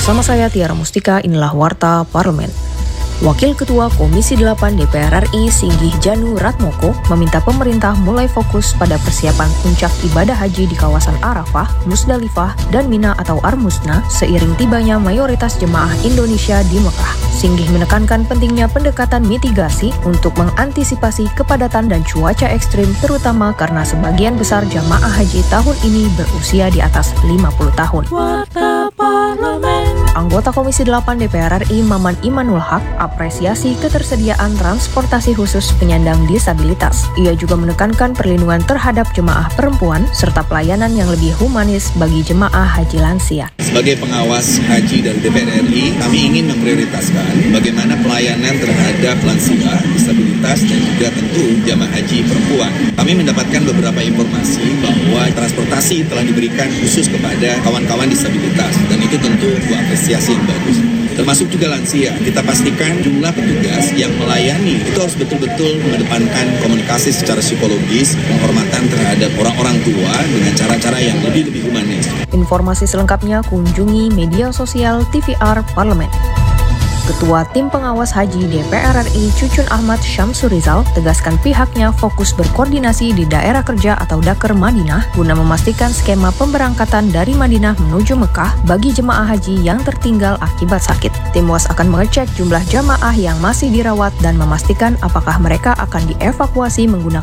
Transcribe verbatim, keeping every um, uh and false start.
Bersama saya Tiara Mustika, inilah Warta Parlemen. Wakil Ketua Komisi delapan D P R R I Singgih Janu Ratmoko meminta pemerintah mulai fokus pada persiapan puncak ibadah haji di kawasan Arafah, Musdalifah, dan Mina atau Armusna seiring tibanya mayoritas jemaah Indonesia di Mekah. Singgih menekankan pentingnya pendekatan mitigasi untuk mengantisipasi kepadatan dan cuaca ekstrim, terutama karena sebagian besar jamaah haji tahun ini berusia di atas lima puluh tahun. Warta Parlemen. Anggota Komisi delapan D P R R I Maman Imanul Haq apresiasi ketersediaan transportasi khusus penyandang disabilitas. Ia juga menekankan perlindungan terhadap jemaah perempuan serta pelayanan yang lebih humanis bagi jemaah haji lansia. Sebagai pengawas haji dari D P R R I, kami ingin memprioritaskan bagaimana pelayanan terhadap lansia, disabilitas, dan juga tentu jemaah haji perempuan. Kami mendapatkan beberapa informasi bahwa transportasi telah diberikan khusus kepada kawan-kawan disabilitas, dan itu tentu sebuah apresiasi yang bagus. Termasuk juga lansia, kita pastikan jumlah petugas yang melayani itu harus betul-betul mengedepankan komunikasi secara psikologis, penghormatan terhadap orang-orang tua dengan cara-cara yang lebih-lebih humanis. Informasi selengkapnya kunjungi media sosial T V R Parlemen. Ketua Tim Pengawas Haji D P R R I Cucun Ahmad Syamsurizal tegaskan pihaknya fokus berkoordinasi di daerah kerja atau Daker Madinah guna memastikan skema pemberangkatan dari Madinah menuju Mekah bagi jemaah haji yang tertinggal akibat sakit. Tim W A S akan mengecek jumlah jamaah yang masih dirawat dan memastikan apakah mereka akan dievakuasi menggunakan